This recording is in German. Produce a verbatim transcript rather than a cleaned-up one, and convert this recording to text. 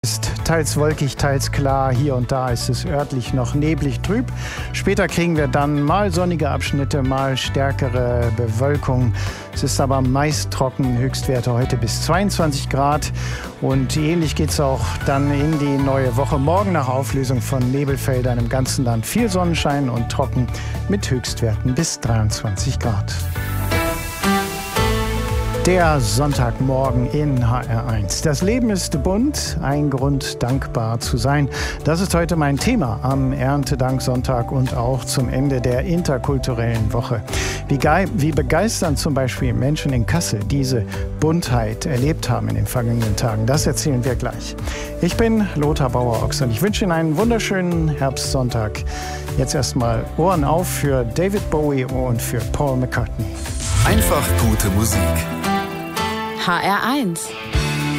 Ist teils wolkig, teils klar. Hier und da ist es örtlich noch neblig trüb. Später kriegen wir dann mal sonnige Abschnitte, mal stärkere Bewölkung. Es ist aber meist trocken, Höchstwerte heute bis zweiundzwanzig Grad. Und ähnlich geht es auch dann in die neue Woche. Morgen nach Auflösung von Nebelfeldern im ganzen Land viel Sonnenschein und trocken mit Höchstwerten bis dreiundzwanzig Grad. Der Sonntagmorgen in H R eins. Das Leben ist bunt, ein Grund, dankbar zu sein. Das ist heute mein Thema am Erntedanksonntag und auch zum Ende der interkulturellen Woche. Wie, ge- wie begeisternd zum Beispiel Menschen in Kassel diese Buntheit erlebt haben in den vergangenen Tagen, das erzählen wir gleich. Ich bin Lothar Bauer-Ochs und ich wünsche Ihnen einen wunderschönen Herbstsonntag. Jetzt erstmal Ohren auf für David Bowie und für Paul McCartney. Einfach gute Musik. H R eins.